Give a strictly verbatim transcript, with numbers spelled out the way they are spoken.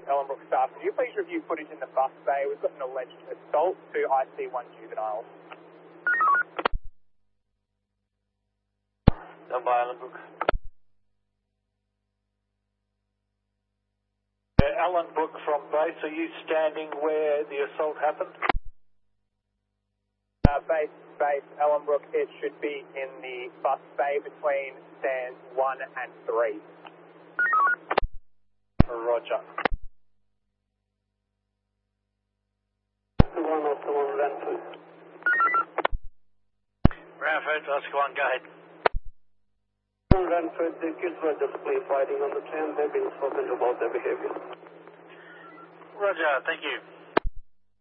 Ellenbrook staff, could you please review footage in the bus bay? We've got an alleged assault to I C one juveniles. Done by Ellenbrook. Uh, Ellenbrook from base, are you standing where the assault happened? Uh, base, base, Ellenbrook, it should be in the bus bay between stands one and three. Roger. one oh one Ranford. Ranford, Oscar one, go ahead. Ranford, the kids were just play fighting on the train. They've been spoken about their behavior. Roger, thank you.